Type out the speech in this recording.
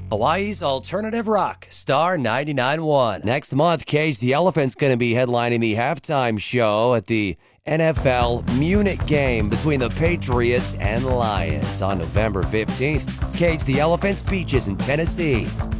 Hawaii's alternative rock, Star 99.1. Next month, Cage the Elephant's going to be headlining the halftime show at the NFL Munich game between the Patriots and Lions on November 15th. It's Cage the Elephant's Beaches in Tennessee.